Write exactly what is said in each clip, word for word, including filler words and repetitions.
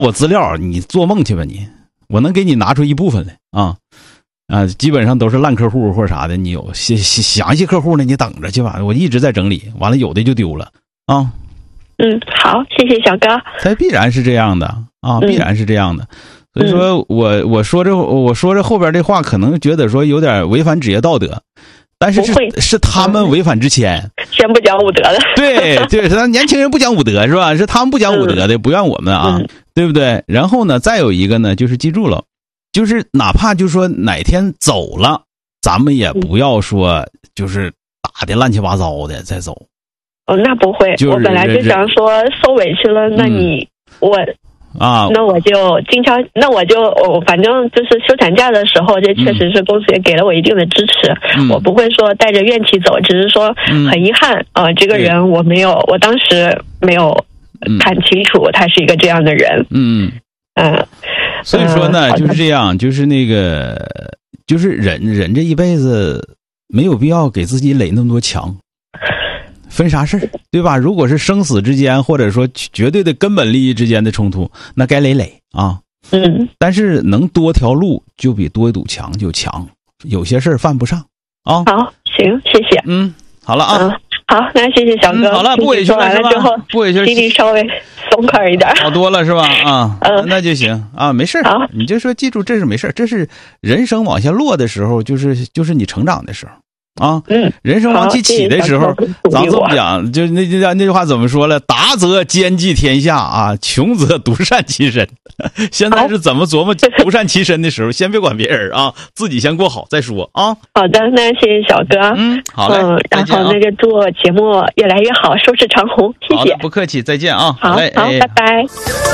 我资料，你做梦去吧你，我能给你拿出一部分来啊啊，基本上都是烂客户或啥的，你有详详细客户呢，你等着去吧，我一直在整理，完了有的就丢了啊。 嗯，好，谢谢小哥。 它必然是这样的啊，必然是这样的。所以说我我说这我说这后边这话，可能觉得说有点违反职业道德。但是是是他们违反之前， 先不讲武德的， 对对，是他年轻人不讲武德是吧？是他们不讲武德的，不怨我们啊， 嗯、 对不对？然后呢，再有一个呢，就是记住了，就是哪怕就说哪天走了，咱们也不要说就是打的乱七八糟的再走。 哦，那不会，就是、我本来就想说受委屈了，那你、嗯、我。 啊， 那我就经常，那我就我反正就是休产假的时候，这确实是公司也给了我一定的支持，嗯、我不会说带着怨气走，只是说很遗憾啊、嗯呃，这个人我没有，我当时没有看清楚他是一个这样的人， 嗯嗯、呃， 所以说呢，就是这样，就是那个，就是人人这一辈子没有必要给自己垒那么多墙。分啥事儿，对吧？如果是生死之间，或者说绝对的根本利益之间的冲突，那该垒垒啊。 嗯。 但是能多条路，就比多一堵墙就强。有些事儿犯不上啊。 好，行，谢谢。 嗯，好了啊。 嗯、好，那谢谢小哥。 嗯、好了，不委屈了是吧？不委屈， 心里稍微松快一点。 好多了是吧？啊， 嗯， 那就行啊，没事。 好， 你就说记住，这是没事，这是人生往下落的时候，就是就是你成长的时候。啊， 嗯， 人生往起起的时候，咱这么讲，就那那那句话怎么说了？达则兼济天下啊，穷则独善其身。现在是怎么琢磨独善其身的时候？先别管别人啊，自己先过好再说啊。 好的，那谢谢小哥。 嗯，好嘞。 嗯，然后那个做节目越来越好，收视长虹，谢谢。 好的，不客气，再见啊。 好， 嘞好，哎、拜拜。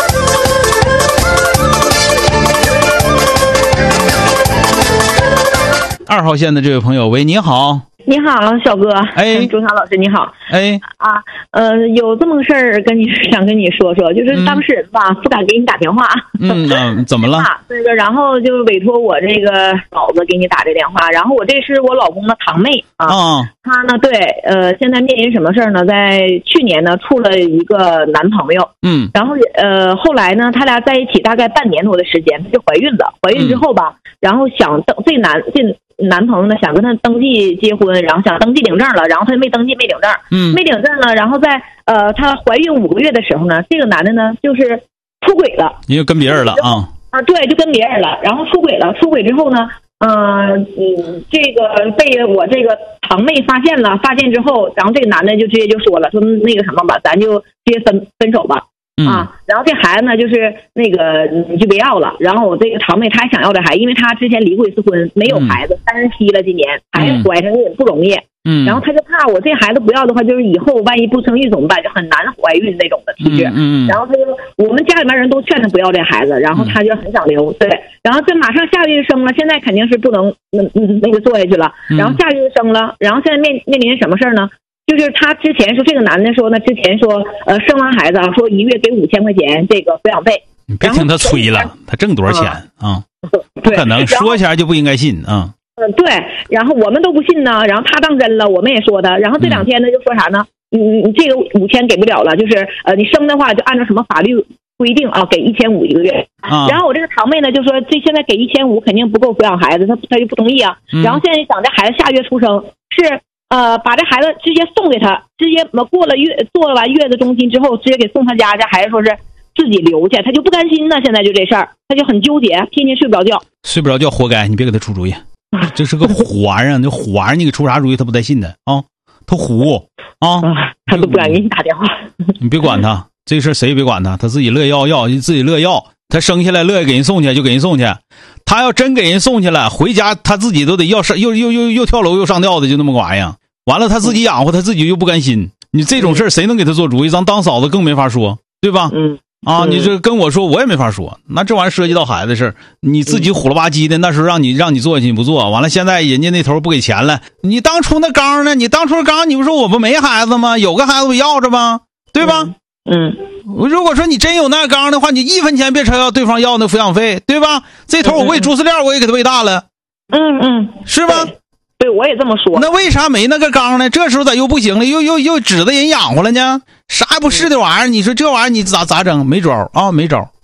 二号线的这位朋友，喂，你好。 你好，小哥。 哎， 钟晓老师，你好。 哎， 啊，呃，有这么个事儿跟你想跟你说说，就是当事人吧、嗯、不敢给你打电话。 嗯，啊、怎么了？ 这个，然后就委托我这个嫂子给你打这电话。然后我这是我老公的堂妹啊。 哦。 她呢，对，呃，现在面临什么事儿呢？在去年呢，处了一个男朋友。 嗯。 然后呃，后来呢，他俩在一起大概半年多的时间，她就怀孕了。怀孕之后吧，嗯、然后想登这男这。男朋友呢想跟他登记结婚，然后想登记领证了，然后他没登记，没领证， 嗯， 没领证呢，然后在呃她怀孕五个月的时候呢，这个男的呢就是出轨了， 你就跟别人了啊啊，对，就跟别人了，然后出轨了，出轨之后呢，嗯、呃、嗯，这个被我这个堂妹发现了，发现之后，然后这个男的就直接就说了，说那个什么吧，咱就直接分分手吧。啊，然后这孩子呢，就是那个你就别要了。然后我这个堂妹她还想要这孩子，因为她之前离过一次婚，没有孩子，三十七了，今年还怀上也不容易。嗯，然后她就怕我这孩子不要的话，就是以后万一不生育怎么办，就很难怀孕那种的体质。 嗯， 然后她就我们家里面人都劝她不要这孩子，然后她就很想留。对，然后这马上下个月生了，现在肯定是不能那嗯那个做下去了。然后下个月生了，然后现在面面临什么事儿呢？就是他之前说这个男的说呢，之前说呃生完孩子啊，说一月给五千块钱这个抚养费。 你别听他吹了，他挣多少钱啊？不可能，说起来就不应该信啊。 嗯，对，然后我们都不信呢，然后他当真了，我们也说的。然后这两天呢就说啥呢？你你这个五千给不了了，就是呃你生的话就按照什么法律规定啊，给一千五一个月。 啊。 然后我这个堂妹呢就说这现在给一千五肯定不够抚养孩子，他他就不同意啊。 嗯、 然后现在等这孩子下月出生是。呃，把这孩子直接送给他，直接过了月做完月子中心之后，直接给送他家，这孩子说是自己留下，他就不甘心呢。现在就这事儿，他就很纠结，天天睡不着觉， 睡不着觉，活该！你别给他出主意，这是个虎玩意儿，那虎玩意儿你给出啥主意他不带信的啊？他虎啊， 他都不敢给你打电话。 你别管他，这事谁也别管他，他自己乐意要要，自己乐意要，他生下来乐意给人送去就给人送去。他要真给人送去了，回家他自己都得要上，又又又又跳楼又上吊的，就那么个玩意儿。完了他自己养活他自己又不甘心，你这种事儿谁能给他做主意？咱当嫂子更没法说，对吧？ 嗯啊，你这跟我说我也没法说，那这玩意儿涉及到孩子的事儿，你自己虎了吧唧的，那时候让你让你做去你不做，完了现在人家那头不给钱了，你当初那刚呢？你当初刚你不说我不没孩子吗？有个孩子不要着吗？对吧？ 嗯， 如果说你真有那刚的话，你一分钱别朝要对方要那抚养费，对吧？这头我喂猪饲料我也给他喂大了， 嗯嗯， 是吧？ 对，我也这么说。 那为啥没那个缸呢？这时候咋又不行了？又又又指着人养活了呢？啥也不是的玩意儿，你说这玩意儿你咋咋整？没招啊，没招